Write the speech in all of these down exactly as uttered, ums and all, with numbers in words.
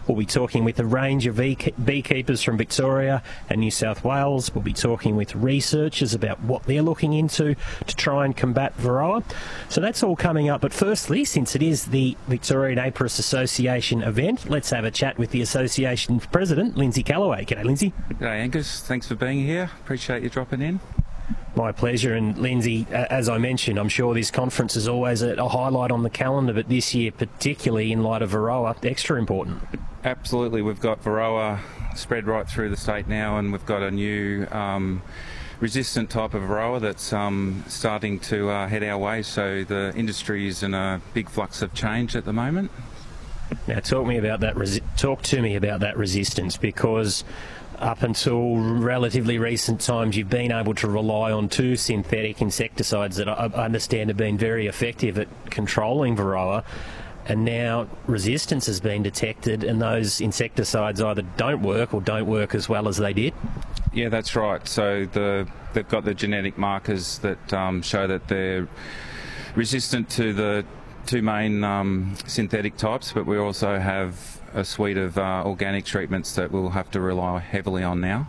We'll be talking with a range of bee- beekeepers from Victoria and New South Wales. We'll be talking with researchers about what they're looking into to try and combat Varroa. So that's all coming up. But firstly, since it is the Victorian Apiarist Association event, let's have a chat with the association's president, Lindsay Callaway. G'day, Lindsay. G'day, Angus. Thanks for being here. Appreciate you dropping in. My pleasure. And Lindsay, as I mentioned, I'm sure this conference is always a highlight on the calendar, but this year, particularly in light of Varroa, extra important. Absolutely. We've got Varroa spread right through the state now, and we've got a new um, resistant type of Varroa that's um, starting to uh, head our way. So the industry is in a big flux of change at the moment. Now, talk me about that. Resi- talk to me about that resistance, because up until relatively recent times, you've been able to rely on two synthetic insecticides that I understand have been very effective at controlling Varroa, and now resistance has been detected, and those insecticides either don't work or don't work as well as they did. Yeah, that's right. So the, they've got the genetic markers that um, show that they're resistant to the two main um, synthetic types, but we also have a suite of uh, organic treatments that we'll have to rely heavily on now.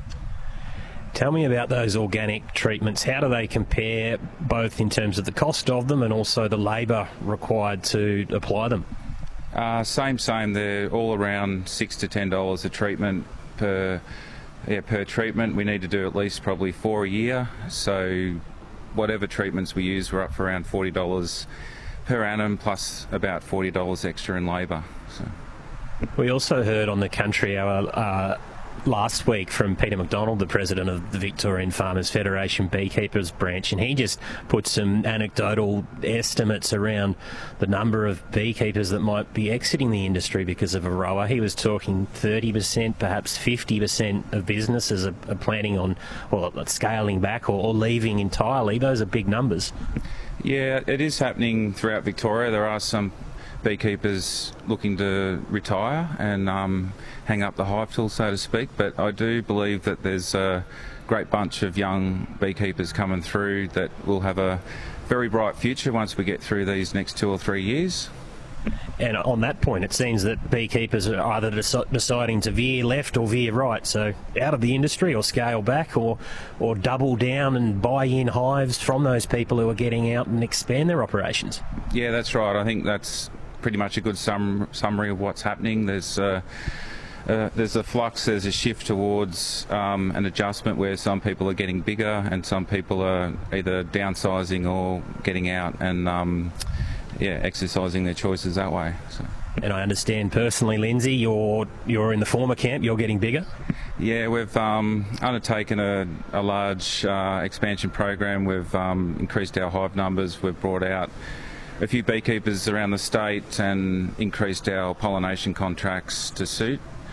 Tell me about those organic treatments. How do they compare, both in terms of the cost of them and also the labour required to apply them? Uh, same, same. They're all around six to ten dollars a treatment per yeah, per treatment. We need to do at least probably four a year. So whatever treatments we use, we're up for around forty dollars per annum, plus about forty dollars extra in labour. So. We also heard on the Country Hour uh, last week from Peter McDonald, the president of the Victorian Farmers Federation Beekeepers branch, and he just put some anecdotal estimates around the number of beekeepers that might be exiting the industry because of Varroa. He was talking thirty percent, perhaps fifty percent of businesses are, are planning on or scaling back or, or leaving entirely. Those are big numbers. Yeah, it is happening throughout Victoria. There are some beekeepers looking to retire and um, hang up the hive tool, so to speak, but I do believe that there's a great bunch of young beekeepers coming through that will have a very bright future once we get through these next two or three years. And on that point, it seems that beekeepers are either deci- deciding to veer left or veer right, so out of the industry or scale back or, or double down and buy in hives from those people who are getting out and expand their operations. Yeah, that's right. I think that's pretty much a good sum- summary of what's happening. There's uh, uh, there's a flux, there's a shift towards um, an adjustment where some people are getting bigger and some people are either downsizing or getting out and um, yeah, exercising their choices that way. So. And I understand personally, Lindsay, you're you're in the former camp, you're getting bigger? Yeah, we've um, undertaken a, a large uh, expansion program. We've um, increased our hive numbers, we've brought out a few beekeepers around the state and increased our pollination contracts to suit,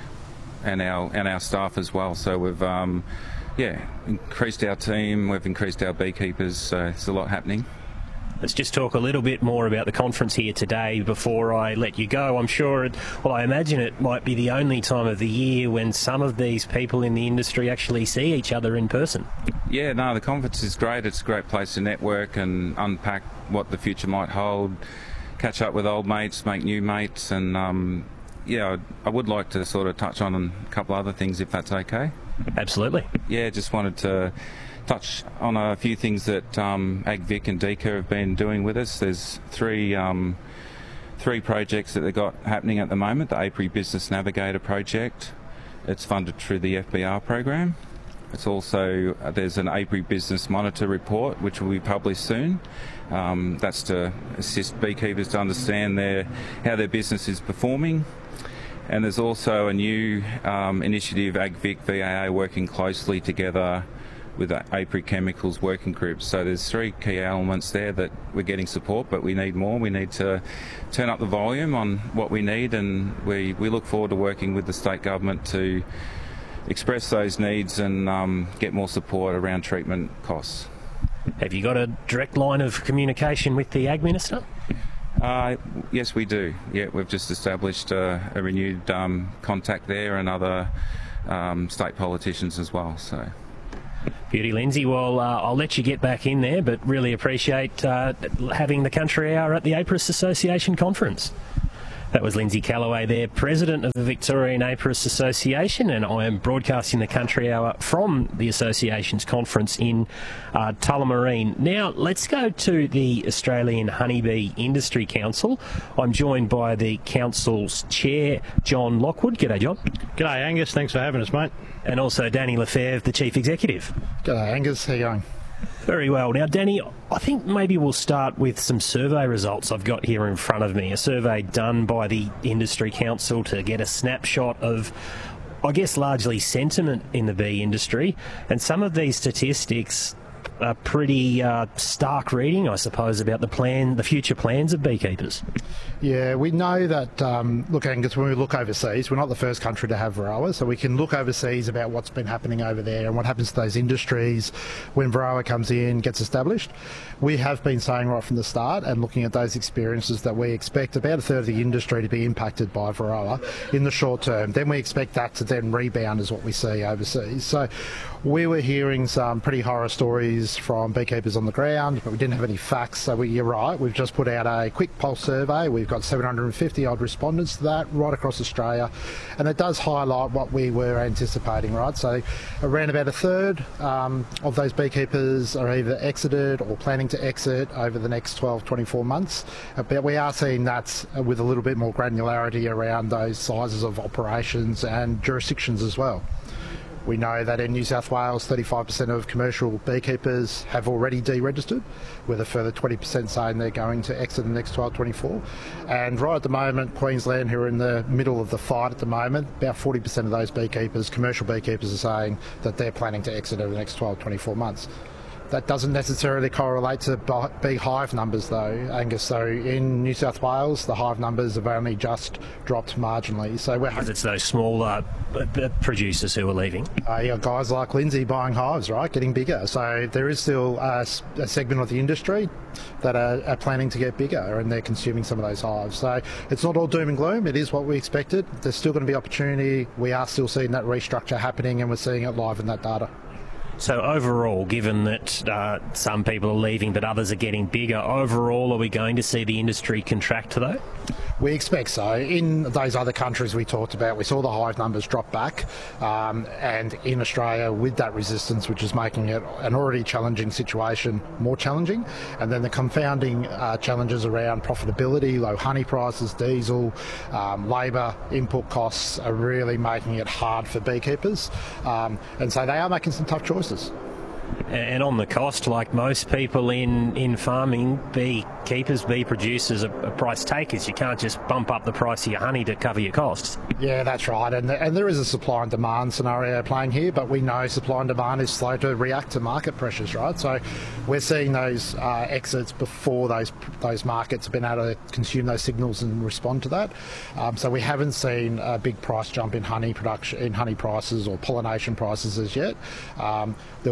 and our and our staff as well. So we've um, yeah increased our team, we've increased our beekeepers. So there's a lot happening. Let's just talk a little bit more about the conference here today before I let you go. I'm sure, it, well, I imagine it might be the only time of the year when some of these people in the industry actually see each other in person. Yeah, no, the conference is great. It's a great place to network and unpack what the future might hold, catch up with old mates, make new mates, and um, yeah, I would like to sort of touch on a couple other things if that's okay. Absolutely. Yeah, just wanted to touch on a few things that um, AgVic and DECA have been doing with us. There's three um, three projects that they've got happening at the moment. The Apiary Business Navigator project, it's funded through the F B R program. It's also, uh, there's an Apiary Business Monitor report which will be published soon. Um, that's to assist beekeepers to understand their how their business is performing. And there's also a new um, initiative, AgVic V A A, working closely together with the Apiary Chemicals working groups. So there's three key elements there that we're getting support, but we need more. We need to turn up the volume on what we need, and we, we look forward to working with the state government to express those needs and um, get more support around treatment costs. Have you got a direct line of communication with the Ag Minister? Uh, yes, we do. Yeah, we've just established a, a renewed um, contact there, and other um, state politicians as well. So. Beauty, Lindsay. Well, uh, I'll let you get back in there, but really appreciate uh, having the Country Hour at the Apiarist Association conference. That was Lindsay Callaway there, President of the Victorian Apiarist Association, and I am broadcasting the Country Hour from the Association's conference in uh, Tullamarine. Now, let's go to the Australian Honeybee Industry Council. I'm joined by the Council's Chair, John Lockwood. G'day, John. G'day, Angus. Thanks for having us, mate. And also Danny Lefebvre, the Chief Executive. G'day, Angus. How you going? Very well. Now, Danny, I think maybe we'll start with some survey results I've got here in front of me. A survey done by the Industry Council to get a snapshot of, I guess, largely sentiment in the bee industry. And some of these statistics are pretty uh, stark reading, I suppose, about the plan, the future plans of beekeepers. Yeah, we know that, um, look, Angus, when we look overseas, we're not the first country to have Varroa, so we can look overseas about what's been happening over there and what happens to those industries when Varroa comes in, gets established. We have been saying right from the start and looking at those experiences that we expect about a third of the industry to be impacted by Varroa in the short term. Then we expect that to then rebound is what we see overseas. So we were hearing some pretty horror stories from beekeepers on the ground, but we didn't have any facts. So we, you're right, we've just put out a quick pulse survey. We've got seven hundred fifty odd respondents to that right across Australia, and it does highlight what we were anticipating, right? So around about a third um, of those beekeepers are either exited or planning to exit over the next twelve, twenty-four months. Uh, but we are seeing that with a little bit more granularity around those sizes of operations and jurisdictions as well. We know that in New South Wales, thirty-five percent of commercial beekeepers have already deregistered, with a further twenty percent saying they're going to exit in the next twelve, twenty-four. And right at the moment, Queensland, who are in the middle of the fight at the moment, about forty percent of those beekeepers, commercial beekeepers, are saying that they're planning to exit over the next twelve, twenty-four months. That doesn't necessarily correlate to bee hive numbers though, Angus. So in New South Wales, the hive numbers have only just dropped marginally. So we're Because it's those small uh, producers who are leaving. Uh, you got guys like Lindsay buying hives, right, getting bigger. So there is still a, a segment of the industry that are, are planning to get bigger, and they're consuming some of those hives. So it's not all doom and gloom. It is what we expected. There's still going to be opportunity. We are still seeing that restructure happening, and we're seeing it live in that data. So overall, given that uh, some people are leaving but others are getting bigger, overall are we going to see the industry contract though? We expect so. In those other countries we talked about, we saw the hive numbers drop back, um, and in Australia with that resistance, which is making it an already challenging situation more challenging, and then the confounding uh, challenges around profitability, low honey prices, diesel, um, labour, input costs are really making it hard for beekeepers, um, and so they are making some tough choices. And on the cost, like most people in, in farming, beekeepers, bee producers are, are price takers. You can't just bump up the price of your honey to cover your costs. Yeah, that's right. And, and there is a supply and demand scenario playing here, but we know supply and demand is slow to react to market pressures, right? So we're seeing those uh, exits before those those markets have been able to consume those signals and respond to that. Um, so we haven't seen a big price jump in honey production, in honey prices or pollination prices as yet. Um,